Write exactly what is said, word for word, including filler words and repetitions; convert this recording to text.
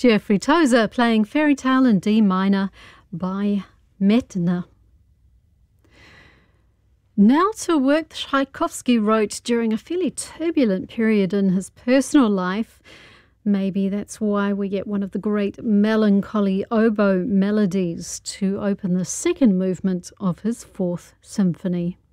Geoffrey Tozer playing Fairy Tale in D minor by Medtner. Now to a work Tchaikovsky wrote during a fairly turbulent period in his personal life. Maybe that's why we get one of the great melancholy oboe melodies to open the second movement of his Fourth Symphony.